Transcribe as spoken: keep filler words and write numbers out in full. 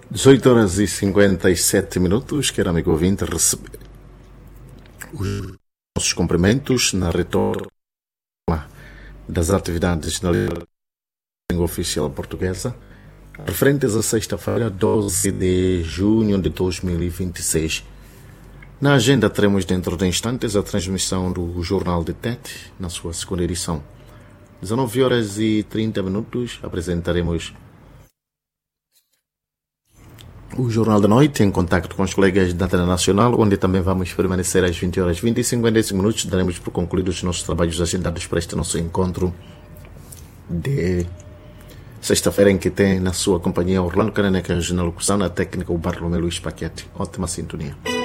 dezoito horas e cinquenta e sete minutos, quero amigo ouvinte receber os nossos cumprimentos na retorno das atividades na língua oficial portuguesa, referentes à sexta-feira, doze de junho de dois mil e vinte e seis. Na agenda teremos dentro de instantes a transmissão do Jornal de Tete, na sua segunda edição. dezenove horas e trinta minutos, apresentaremos o Jornal da Noite, em contacto com os colegas da Antena Nacional, onde também vamos permanecer às vinte horas e vinte e cinquenta minutos. Daremos por concluídos os nossos trabalhos agendados para este nosso encontro de sexta-feira, em que tem na sua companhia Orlando Cananeca, na locução, na técnica o Bartolomeu Luís Paquete. Ótima sintonia.